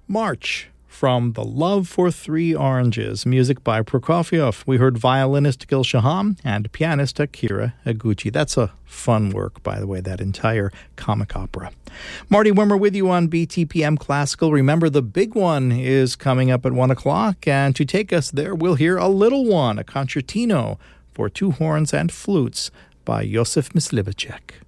March from The Love for Three Oranges, music by Prokofiev. We heard violinist Gil Shaham and pianist Akira Higuchi. That's a fun work, by the way, that entire comic opera. Marty Wimmer with you on BTPM Classical. Remember, the big one is coming up at 1 o'clock, and to take us there, we'll hear a little one, a concertino for two horns and flutes by Josef Myslivacek.